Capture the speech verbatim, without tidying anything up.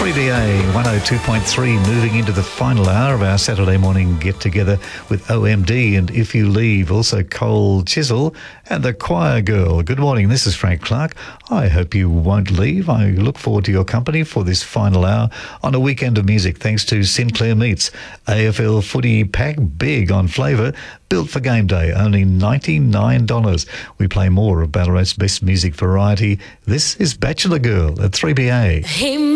three B A one oh two point three, moving into the final hour of our Saturday morning get-together with O M D and If You Leave, also Cole Chisel and the Choir Girl. Good morning, this is Frank Clark. I hope you won't leave. I look forward to your company for this final hour on a weekend of music, thanks to Sinclair Meats. A F L footy pack, big on flavour, built for game day, only ninety-nine dollars. We play more of Ballarat's best music variety. This is Bachelor Girl at three B A. Hey,